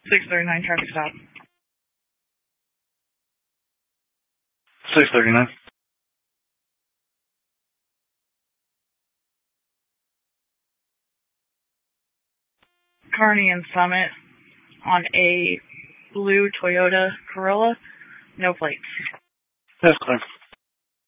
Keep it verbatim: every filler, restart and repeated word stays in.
six thirty-nine traffic stop. six thirty-nine. Kearney and Summit on a blue Toyota Corolla, no plates. That's clear.